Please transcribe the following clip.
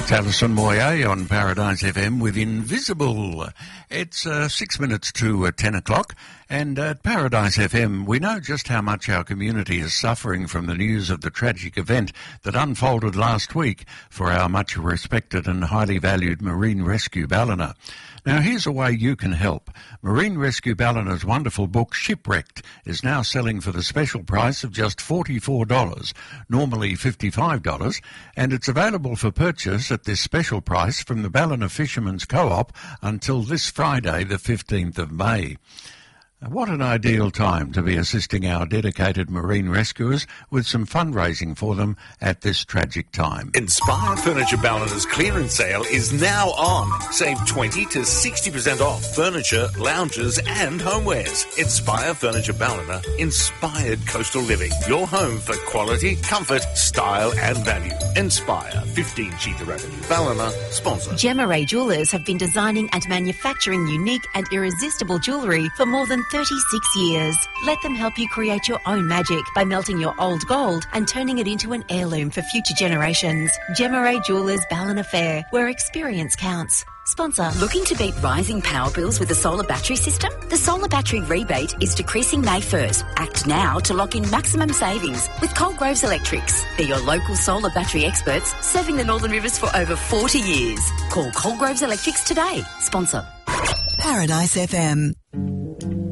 It's Alison Moyer on Paradise FM with Invisible. It's 6 minutes to 10 o'clock, and at Paradise FM we know just how much our community is suffering from the news of the tragic event that unfolded last week for our much respected and highly valued Marine Rescue Ballina. Now here's a way you can help. Marine Rescue Ballina's wonderful book Shipwrecked is now selling for the special price of just $44, normally $55, and it's available for purchase at this special price from the Ballina Fishermen's Co-op until this Friday, the 15th of May. What an ideal time to be assisting our dedicated marine rescuers with some fundraising for them at this tragic time. Inspire Furniture Ballina's clearance sale is now on. Save 20 to 60% off furniture, lounges and homewares. Inspire Furniture Ballina, inspired coastal living. Your home for quality, comfort, style and value. Inspire, 15 Cheetah Avenue. Ballina, sponsor. Gemma Ray Jewellers have been designing and manufacturing unique and irresistible jewellery for more than 36 years. Let them help you create your own magic by melting your old gold and turning it into an heirloom for future generations. Gemma Ray Jewellers Ballina Fair, where experience counts. Sponsor. Looking to beat rising power bills with the solar battery system? The solar battery rebate is decreasing May 1st. Act now to lock in maximum savings with Coalgroves Electrics. They're your local solar battery experts serving the Northern Rivers for over 40 years. Call Coalgroves Electrics today. Sponsor. Paradise FM.